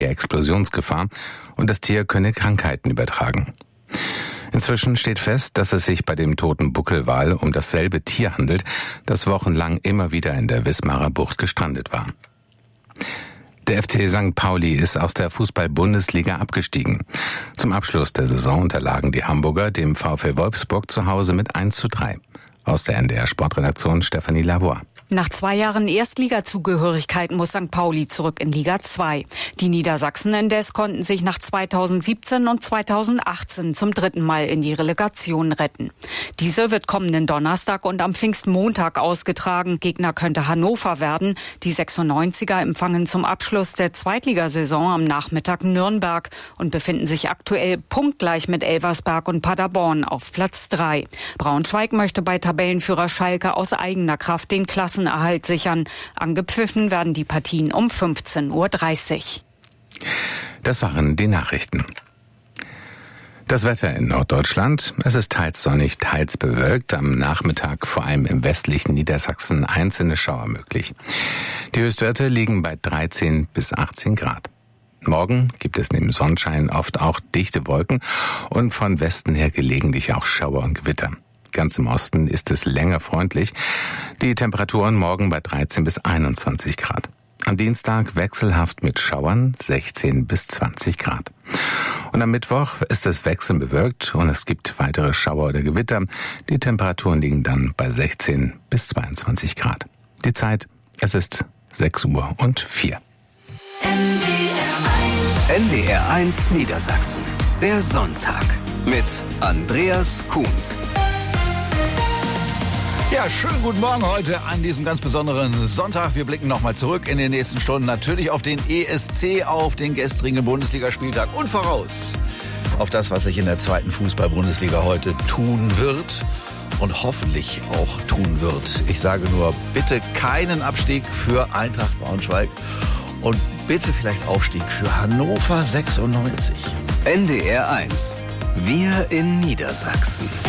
Explosionsgefahr und das Tier könne Krankheiten übertragen. Inzwischen steht fest, dass es sich bei dem toten Buckelwal um dasselbe Tier handelt, das wochenlang immer wieder in der Wismarer Bucht gestrandet war. Der FC St. Pauli ist aus der Fußball-Bundesliga abgestiegen. Zum Abschluss der Saison unterlagen die Hamburger dem VfL Wolfsburg zu Hause mit 1:3. Aus der NDR-Sportredaktion Stefanie Lavoie. Nach 2 Jahren Erstligazugehörigkeit muss St. Pauli zurück in Liga 2. Die Niedersachsen indes konnten sich nach 2017 und 2018 zum 3. Mal in die Relegation retten. Diese wird kommenden Donnerstag und am Pfingstmontag ausgetragen. Gegner könnte Hannover werden. Die 96er empfangen zum Abschluss der Zweitligasaison am Nachmittag Nürnberg und befinden sich aktuell punktgleich mit Elversberg und Paderborn auf Platz 3. Braunschweig möchte bei Tabellenführer Schalke aus eigener Kraft den Klassenerhalt sichern. Angepfiffen werden die Partien um 15:30 Uhr. Das waren die Nachrichten. Das Wetter in Norddeutschland. Es ist teils sonnig, teils bewölkt. Am Nachmittag vor allem im westlichen Niedersachsen einzelne Schauer möglich. Die Höchstwerte liegen bei 13 bis 18 Grad. Morgen gibt es neben Sonnenschein oft auch dichte Wolken und von Westen her gelegentlich auch Schauer und Gewitter. Ganz im Osten ist es länger freundlich. Die Temperaturen morgen bei 13 bis 21 Grad. Am Dienstag wechselhaft mit Schauern 16 bis 20 Grad. Und am Mittwoch ist es wechselnd bewölkt und es gibt weitere Schauer oder Gewitter. Die Temperaturen liegen dann bei 16 bis 22 Grad. Die Zeit, es ist 6:04 Uhr. NDR 1 Niedersachsen. Der Sonntag mit Andreas Kuhnt. Ja, schönen guten Morgen heute an diesem ganz besonderen Sonntag. Wir blicken nochmal zurück in den nächsten Stunden natürlich auf den ESC, auf den gestrigen Bundesligaspieltag und voraus auf das, was sich in der zweiten Fußball-Bundesliga heute tun wird und hoffentlich auch tun wird. Ich sage nur, bitte keinen Abstieg für Eintracht Braunschweig und bitte vielleicht Aufstieg für Hannover 96. NDR 1. Wir in Niedersachsen.